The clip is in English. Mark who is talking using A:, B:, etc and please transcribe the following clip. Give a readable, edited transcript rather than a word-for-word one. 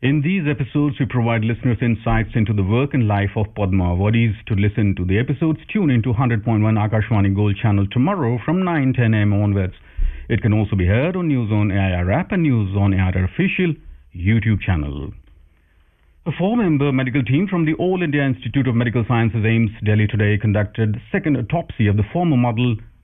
A: In these episodes, we provide listeners insights into the work and life of Padma Wadis. To listen to the episodes, tune into 100.1 Akashwani Gold channel tomorrow from 9:10 a.m. onwards. It can also be heard on News on AIR app and News on AIR official YouTube channel. A four-member medical team from the All India Institute of Medical Sciences AIIMS Delhi today conducted second autopsy of the former model